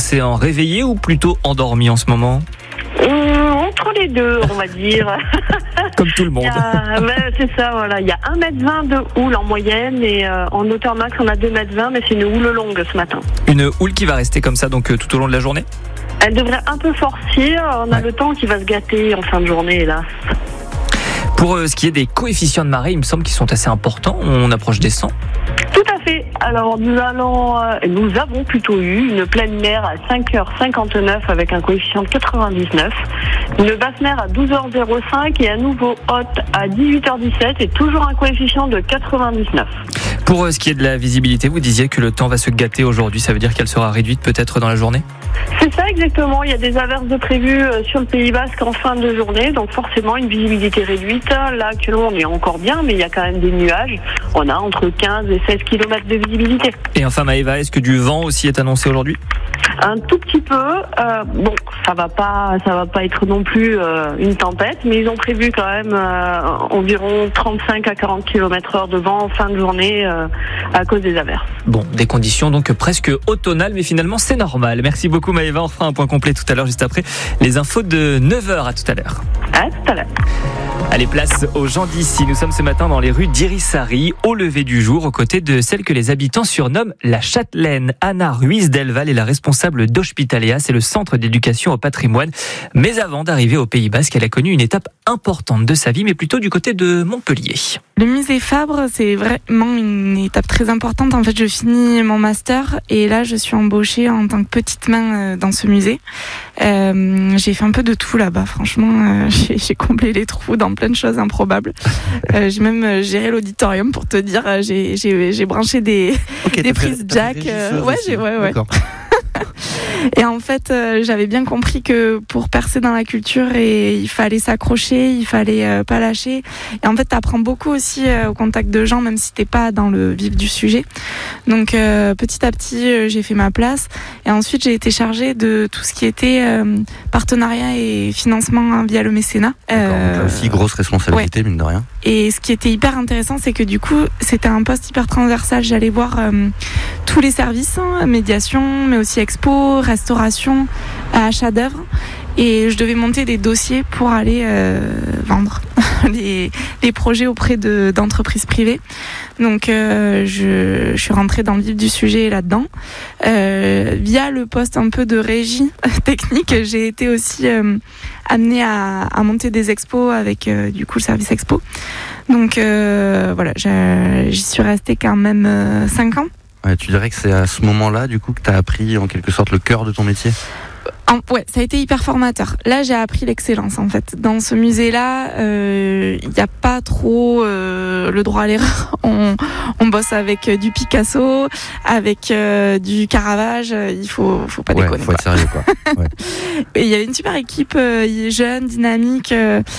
l'océan, réveillé ou plutôt endormi en ce moment ? Entre les deux, on va dire. Comme tout le monde. C'est ça, voilà. Il y a 1,20 m de houle en moyenne et en hauteur max, on a 2,20 m, mais c'est une houle longue ce matin. Une houle qui va rester comme ça donc tout au long de la journée ? Elle devrait un peu forcir. On a le temps qui va se gâter en fin de journée, hélas. Pour ce qui est des coefficients de marée, il me semble qu'ils sont assez importants. On approche des 100. Tout à fait. Alors nous avons plutôt eu une pleine mer à 5h59 avec un coefficient de 99, une basse mer à 12h05 et à nouveau haute à 18h17 et toujours un coefficient de 99. Pour ce qui est de la visibilité, vous disiez que le temps va se gâter aujourd'hui. Ça veut dire qu'elle sera réduite peut-être dans la journée ? C'est ça exactement. Il y a des averses de prévues sur le Pays Basque en fin de journée, donc forcément une visibilité réduite. Là actuellement on est encore bien, mais il y a quand même des nuages. On a entre 15 et 16 km de visibilité. Et enfin Maëva, est-ce que du vent aussi est annoncé aujourd'hui ? Un tout petit peu. Ça va pas être non plus une tempête, mais ils ont prévu quand même environ 35 à 40 km/h de vent en fin de journée à cause des averses. Bon, des conditions donc presque automnales, mais finalement c'est normal. Merci beaucoup Maëva. On fera un point complet tout à l'heure, juste après les infos de 9h. À tout à l'heure. À tout à l'heure. Allez, place aux gens d'ici. Nous sommes ce matin dans les rues d'Irisari, au lever du jour, aux côtés de celle que les habitants surnomment la Châtelaine. Anna Ruiz-Delval est la responsable d'Hospitaléa, c'est le centre d'éducation au patrimoine. Mais avant d'arriver au Pays Basque, elle a connu une étape importante de sa vie, mais plutôt du côté de Montpellier. Le musée Fabre, c'est vraiment une étape très importante. En fait, je finis mon master et là, je suis embauchée en tant que petite main dans ce musée. J'ai fait un peu de tout là-bas, franchement. J'ai comblé les trous dans plein de choses improbables. J'ai même géré l'auditorium pour te dire. J'ai branché des prises jack. Ouais. D'accord. Et en fait, j'avais bien compris que pour percer dans la culture, il fallait s'accrocher, il fallait pas lâcher. Et en fait, t'apprends beaucoup aussi au contact de gens, même si t'es pas dans le vif du sujet. Donc, petit à petit, j'ai fait ma place. Et ensuite, j'ai été chargée de tout ce qui était partenariat et financement via le mécénat. Donc, aussi grosse responsabilité, mine de rien. Et ce qui était hyper intéressant, c'est que du coup, c'était un poste hyper transversal. J'allais voir tous les services, médiation, mais aussi expo, restauration, achat d'œuvres. Et je devais monter des dossiers pour aller vendre les projets auprès d'entreprises privées. Donc je suis rentrée dans le vif du sujet là-dedans. Via le poste un peu de régie technique, j'ai été aussi amenée à monter des expos avec du coup le service expo. Donc voilà, j'y suis restée quand même 5 ans. Ouais, tu dirais que c'est à ce moment-là du coup que tu as appris en quelque sorte le cœur de ton métier ? Ouais, ça a été hyper formateur. Là, j'ai appris l'excellence, en fait. Dans ce musée-là, il n'y a pas trop le droit à l'erreur. On bosse avec du Picasso, avec du Caravage. Il faut pas déconner. Faut être sérieux, quoi. Ouais. Et il y avait une super équipe jeune, dynamique.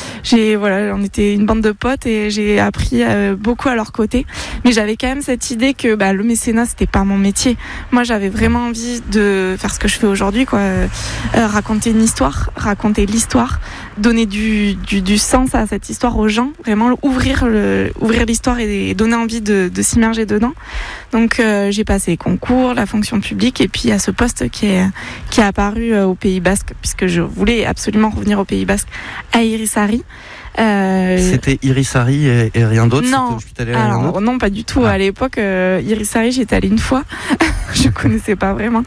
On était une bande de potes et j'ai appris beaucoup à leur côté. Mais j'avais quand même cette idée que le mécénat, c'était pas mon métier. Moi, j'avais vraiment envie de faire ce que je fais aujourd'hui, quoi. Raconter une histoire, raconter l'histoire, donner du sens à cette histoire aux gens, vraiment ouvrir l'histoire et donner envie de s'immerger dedans. Donc j'ai passé les concours, la fonction publique et puis il y a ce poste qui est apparu au Pays Basque puisque je voulais absolument revenir au Pays Basque à Irisari. C'était Irisari et rien d'autre? Non, pas du tout. À l'époque, Irisari, j'étais allée une fois. Je connaissais pas vraiment.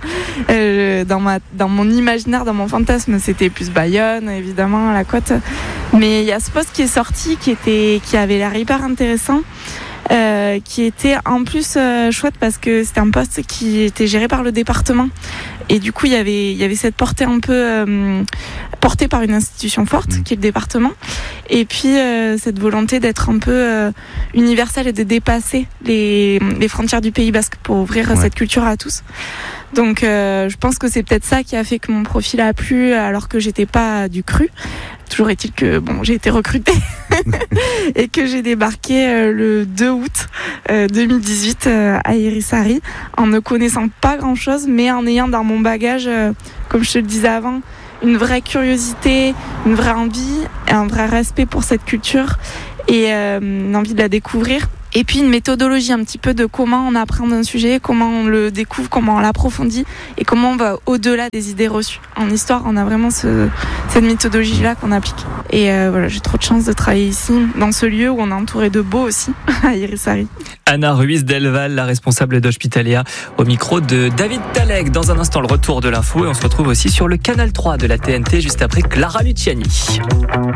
Dans mon imaginaire, dans mon fantasme, c'était plus Bayonne, évidemment, la côte. Mais il y a ce poste qui est sorti, qui avait l'air hyper intéressant. Qui était en plus chouette parce que c'était un poste qui était géré par le département et du coup il y avait cette portée un peu portée par une institution forte qui est le département et puis cette volonté d'être un peu universelle et de dépasser les frontières du Pays Basque pour ouvrir cette culture à tous. Donc je pense que c'est peut-être ça qui a fait que mon profil a plu alors que j'étais pas du cru. Toujours est-il que j'ai été recrutée et que j'ai débarqué le 2 août 2018 à Irisari en ne connaissant pas grand-chose mais en ayant dans mon bagage, comme je te le disais avant, une vraie curiosité, une vraie envie, un vrai respect pour cette culture et une envie de la découvrir Et puis une méthodologie un petit peu de comment on apprend un sujet, comment on le découvre, comment on l'approfondit et comment on va au-delà des idées reçues. En histoire, on a vraiment cette méthodologie-là qu'on applique. Et voilà, j'ai trop de chance de travailler ici, dans ce lieu où on est entouré de beaux aussi, à Irisari. Anna Ruiz Delval, la responsable d'Hospitalia, au micro de David Talek. Dans un instant, le retour de l'info et on se retrouve aussi sur le canal 3 de la TNT juste après Clara Luciani.